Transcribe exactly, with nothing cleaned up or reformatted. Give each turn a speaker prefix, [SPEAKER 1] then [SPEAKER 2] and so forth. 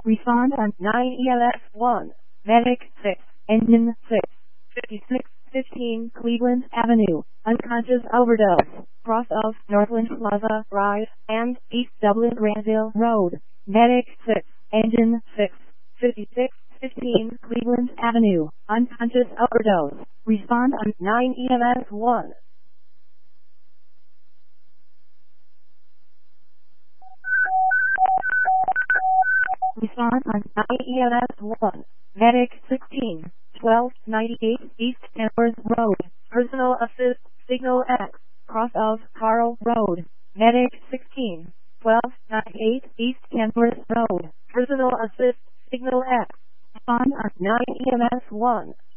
[SPEAKER 1] Respond on nine E M S one. Medic six. Engine six. fifty-six fifteen Cleveland Avenue. Unconscious overdose. Cross of Northland Plaza Rise and East Dublin Ranville Road. Medic six. Engine six. fifty-six fifteen Cleveland Avenue. Unconscious overdose. Respond on nine E M S one. Respond on nine E M S one. Medic sixteen. twelve ninety-eight East Kenworth Road. Personal assist signal X. Cross of Carl Road. Medic sixteen. twelve ninety-eight East Kenworth Road. Personal assist signal X. Respond on nine E M S one.